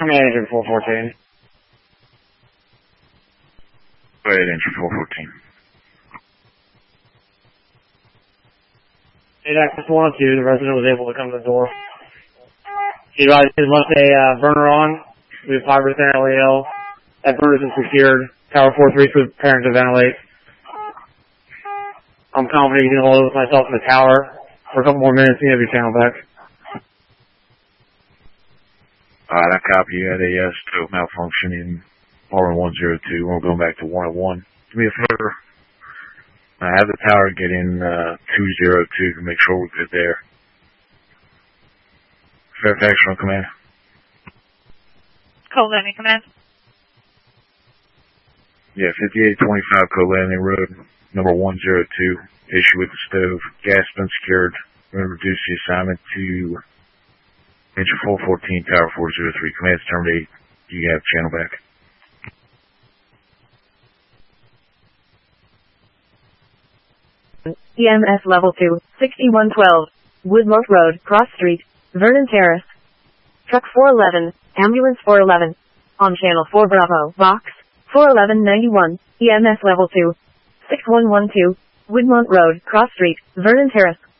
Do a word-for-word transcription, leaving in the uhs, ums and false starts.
Command engine four fourteen. Go ahead, engine four fourteen. eight access one oh two, the resident was able to come to the door. He advised he left a uh, burner on. We have five percent L E L. That burner has been secured. Tower four three is preparing to ventilate. I'm confident you can hold it with myself in the tower for a couple more minutes and you have your channel back. Alright, I copy you. Had a uh, stove malfunction in R one zero two. We're going back to one oh one. Do me a favor. I have the tower get in uh, two zero two to make sure we're good there. Fairfax from command. Cold landing command. Yeah, fifty-eight twenty-five Cold Landing Road, number one zero two. Issue with the stove. Gas been secured. We're going to reduce the assignment to engine four fourteen, tower four zero three. Command's terminate. You have channel back. E M S level two, sixty-one twelve, Woodmont Road, Cross Street, Vernon Terrace. Truck four eleven, ambulance four eleven. On channel four Bravo, box, four eleven ninety-one, E M S level two, six one one two, Woodmont Road, Cross Street, Vernon Terrace.